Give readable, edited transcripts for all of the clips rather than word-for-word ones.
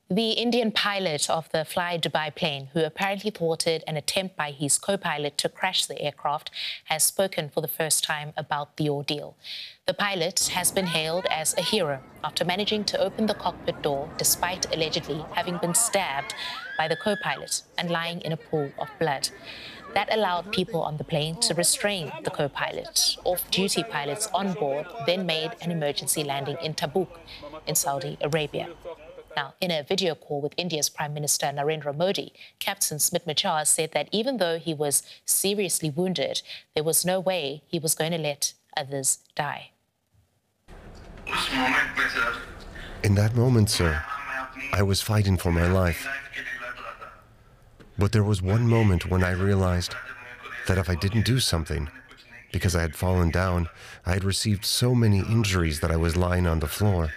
The Indian pilot of the Fly Dubai plane, who apparently thwarted an attempt by his co-pilot to crash the aircraft, has spoken for the first time about the ordeal. The pilot has been hailed as a hero after managing to open the cockpit door despite allegedly having been stabbed by the co-pilot and lying in a pool of blood. That allowed people on the plane to restrain the co-pilot. Off-duty pilots on board then made an emergency landing in Tabuk in Saudi Arabia. Now, in a video call with India's Prime Minister Narendra Modi, Captain Smit Machar said that even though he was seriously wounded, there was no way he was going to let others die. In that moment, sir, I was fighting for my life. But there was one moment when I realized that if I didn't do something, because I had fallen down, I had received so many injuries that I was lying on the floor.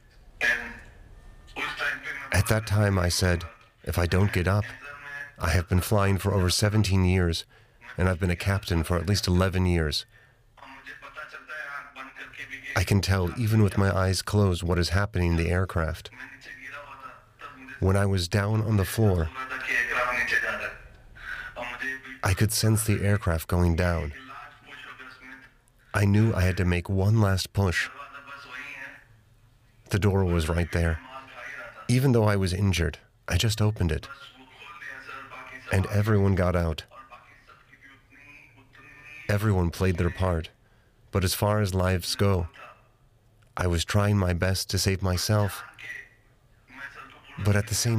At that time, I said, if I don't get up, I have been flying for over 17 years, and I've been a captain for at least 11 years. I can tell, even with my eyes closed, what is happening in the aircraft. When I was down on the floor, I could sense the aircraft going down. I knew I had to make one last push. The door was right there. Even though I was injured, I just opened it. And everyone got out. Everyone played their part. But as far as lives go, I was trying my best to save myself. But at the same